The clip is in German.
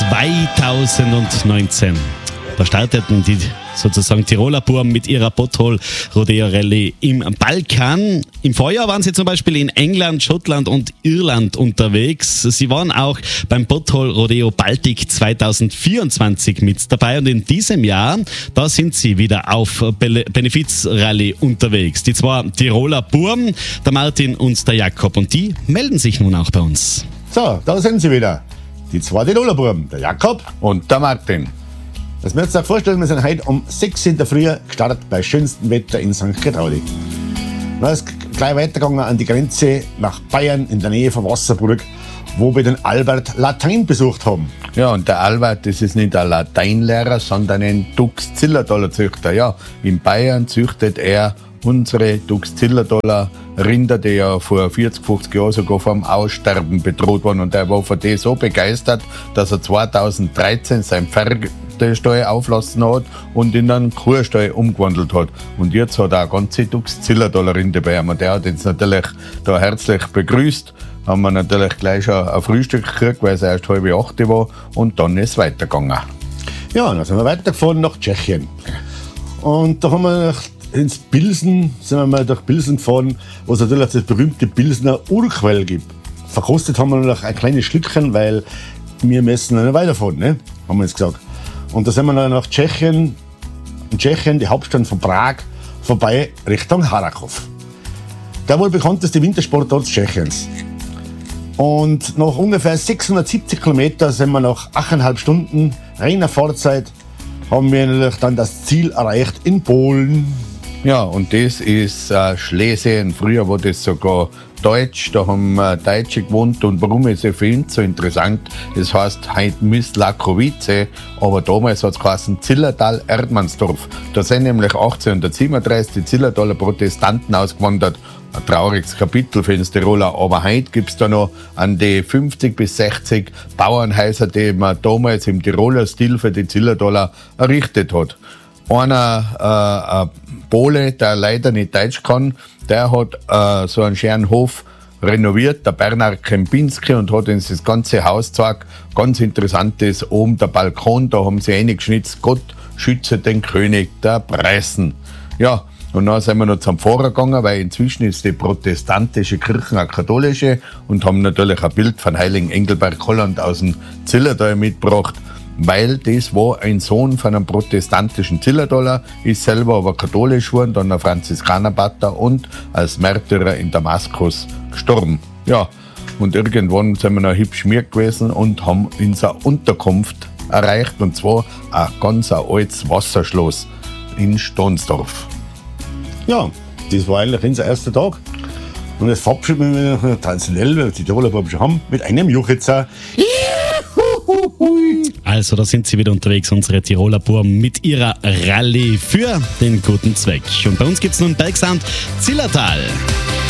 2019. Da starteten die sozusagen Tiroler Buben mit ihrer Pothole Rodeo Rallye im Balkan. Im Vorjahr waren sie zum Beispiel in England, Schottland und Irland unterwegs. Sie waren auch beim Pothole Rodeo Baltic 2024 mit dabei und in diesem Jahr, da sind sie wieder auf Benefiz-Rallye unterwegs. Die zwei Tiroler Buben, der Martin und der Jakob, und die melden sich nun auch bei uns. So, da sind sie wieder. Die zwei Tiroler Buben, der Jakob und der Martin. Das müsst ihr euch vorstellen, wir sind heute um 6 in der Früh gestartet bei schönstem Wetter in St. Getraudi. Dann ist gleich weitergegangen an die Grenze nach Bayern in der Nähe von Wasserburg, wo wir den Albert Latein besucht haben. Ja, und der Albert, das ist nicht ein Lateinlehrer, sondern ein Dux-Zillertaler Züchter. Ja, in Bayern züchtet er unsere Dux-Zillertaler Rinder, die ja vor 40, 50 Jahren sogar vom Aussterben bedroht waren. Und er war von dem so begeistert, dass er 2013 sein Pferdestall auflassen hat und in einen Kuhstall umgewandelt hat. Und jetzt hat er eine ganze Dux-Zillertaler Rinde bei ihm. Und der hat uns natürlich da herzlich begrüßt. Haben wir natürlich gleich schon ein Frühstück gekriegt, weil es erst 7:30 war. Und dann ist es weitergegangen. Ja, dann sind wir weitergefahren nach Tschechien. Und da haben wir ins Pilsen, sind wir mal durch Pilsen gefahren, wo es natürlich das berühmte Pilsener Urquell gibt. Verkostet haben wir noch ein kleines Schlückchen, weil wir müssen noch weiterfahren, ne? Haben wir jetzt gesagt. Und da sind wir dann nach Tschechien, in Tschechien, die Hauptstadt von Prag, vorbei Richtung Harakov. Der wohl bekannteste Wintersportort Tschechiens. Und nach ungefähr 670 Kilometern sind wir nach 8,5 Stunden reiner Fahrzeit, haben wir natürlich dann das Ziel erreicht in Polen. Ja, und das ist Schlesien. Früher war das sogar Deutsch, da haben Deutsche gewohnt. Und warum ist es für uns so interessant? Das heißt heute Myslakowitze, aber damals hat es geheißen Zillertal-Erdmannsdorf. Da sind nämlich 1837 die Zillertaler Protestanten ausgewandert. Ein trauriges Kapitel für den Tiroler, aber heute gibt es da noch an die 50 bis 60 Bauernhäuser, die man damals im Tiroler Stil für die Zillertaler errichtet hat. Einer Pole, der leider nicht Deutsch kann, der hat so einen schönen Hof renoviert, der Bernhard Kempinski, und hat uns das ganze Haus gezeigt. Ganz interessant ist oben der Balkon, da haben sie eingeschnitzt, Gott schütze den König der Preußen. Ja, und dann sind wir noch zum Pfarrer gegangen, weil inzwischen ist die protestantische Kirche eine katholische, und haben natürlich ein Bild von Heiligen Engelbert Holland aus dem Zillertal mitgebracht, weil das war ein Sohn von einem protestantischen Zillertaler, ist selber aber katholisch geworden, dann ein Franziskanerpater und als Märtyrer in Damaskus gestorben. Ja, und irgendwann sind wir noch hübsch mir gewesen und haben unsere Unterkunft erreicht, und zwar ein ganz altes Wasserschloss in Stonsdorf. Ja, das war eigentlich unser erster Tag. Und jetzt verabschieden wir uns traditionell, weil wir die Tiroler Buben schon haben, mit einem Juchitzer. Also da sind sie wieder unterwegs, unsere Tiroler Buben mit ihrer Rallye für den guten Zweck. Und bei uns gibt es nun Bergsound Zillertal.